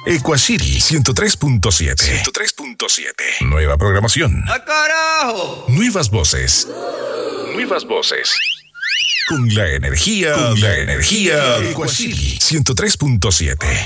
Equashiri 103.7. 103.7. Nueva programación. ¡Ah, carajo! Nuevas voces. Nuevas voces. Con la energía de Equashiri 103.7.